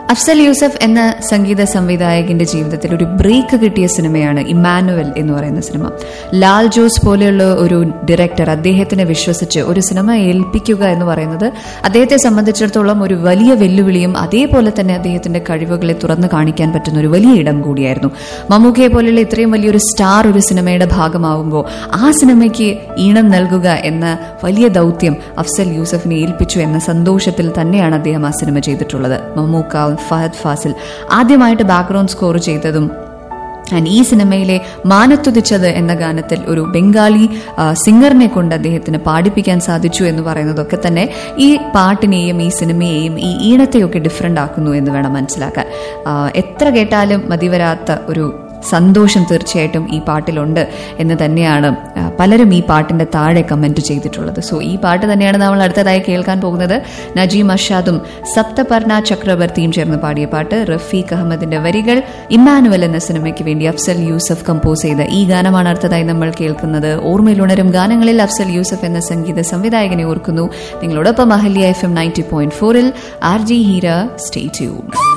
അഫ്സൽ യൂസഫ് എന്ന സംഗീത സംവിധായകന്റെ ജീവിതത്തിൽ ഒരു ബ്രേക്ക് കിട്ടിയ സിനിമയാണ് ഇമ്മാനുവൽ എന്ന് പറയുന്ന സിനിമ. ലാൽ ജോസ് പോലെയുള്ള ഒരു ഡയറക്ടർ അദ്ദേഹത്തിനെ വിശ്വസിച്ച് ഒരു സിനിമ ഏൽപ്പിക്കുക എന്ന് പറയുന്നത് അദ്ദേഹത്തെ സംബന്ധിച്ചിടത്തോളം ഒരു വലിയ വെല്ലുവിളിയും അതേപോലെ തന്നെ അദ്ദേഹത്തിന്റെ കഴിവുകളെ തുറന്നു കാണിക്കാൻ പറ്റുന്ന ഒരു വലിയ ഇടം കൂടിയായിരുന്നു. മമ്മൂക്കയെ പോലെയുള്ള ഇത്രയും വലിയൊരു സ്റ്റാർ ഒരു സിനിമയുടെ ഭാഗമാവുമ്പോൾ ആ സിനിമയ്ക്ക് ഈണം നൽകുക എന്ന വലിയ ദൗത്യം അഫ്സൽ യൂസഫിനെ ഏൽപ്പിച്ചു എന്ന സന്തോഷത്തിൽ തന്നെയാണ് അദ്ദേഹം ആ സിനിമ ചെയ്തിട്ടുള്ളത്. മമ്മൂക്ക, ഫഹദ് ഫാസിൽ ആദ്യമായിട്ട് ബാക്ക്ഗ്രൗണ്ട് സ്കോർ ചെയ്തതും ഈ സിനിമയിലെ മാനത്തുതിച്ചത് എന്ന ഗാനത്തിൽ ഒരു ബംഗാളി സിംഗറിനെ കൊണ്ട് അദ്ദേഹത്തിന് പാടിപ്പിക്കാൻ സാധിച്ചു എന്ന് പറയുന്നതൊക്കെ തന്നെ ഈ പാട്ടിനെയും ഈ സിനിമയെയും ഈ ഈണത്തെയൊക്കെ ഡിഫറൻ്റ് ആക്കുന്നു എന്ന് വേണം മനസ്സിലാക്കാൻ. എത്ര കേട്ടാലും മതിവരാത്ത ഒരു സന്തോഷം തീർച്ചയായിട്ടും ഈ പാട്ടിലുണ്ട് എന്ന് തന്നെയാണ് പലരും ഈ പാട്ടിന്റെ താഴെ കമന്റ് ചെയ്തിട്ടുള്ളത്. സോ ഈ പാട്ട് തന്നെയാണ് നമ്മൾ അടുത്തതായി കേൾക്കാൻ പോകുന്നത്. നജീം അർഷാദും സപ്തപർണ ചക്രവർത്തിയും ചേർന്ന് പാടിയ പാട്ട്. റഫീഖ് അഹമ്മദിന്റെ വരികൾ. ഇമ്മാനുവൽ എന്ന സിനിമയ്ക്ക് വേണ്ടി അഫ്സൽ യൂസഫ് കമ്പോസ് ചെയ്ത ഈ ഗാനമാണ് അടുത്തതായി നമ്മൾ കേൾക്കുന്നത്. ഓർമ്മയിലുണരും ഗാനങ്ങളിൽ അഫ്സൽ യൂസഫ് എന്ന സംഗീത സംവിധായകനെ ഓർക്കുന്നു. നിങ്ങളോടൊപ്പം Ahalya FM 90.4 RJ Heera. Stay tuned.